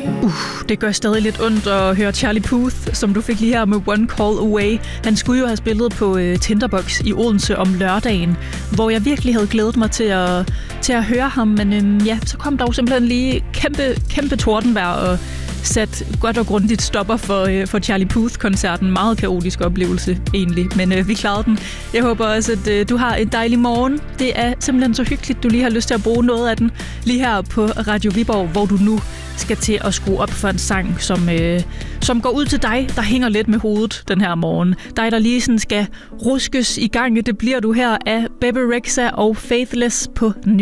Det gør stadig lidt ondt at høre Charlie Puth, som du fik lige her med One Call Away. Han skulle jo have spillet på Tinderbox i Odense om lørdagen, hvor jeg virkelig havde glædet mig til at høre ham. Men så kom der jo simpelthen lige kæmpe tordenvejr og sat godt og grundigt stopper for Charlie Puth-koncerten. Meget kaotisk oplevelse egentlig, men vi klarede den. Jeg håber også, at du har en dejlig morgen. Det er simpelthen så hyggeligt, du lige har lyst til at bruge noget af den lige her på Radio Viborg, hvor du nu skal til at skrue op for en sang, som går ud til dig, der hænger lidt med hovedet den her morgen. Dig, der lige sådan skal ruskes i gang. Det bliver du her af Bebe Rexha og Faithless på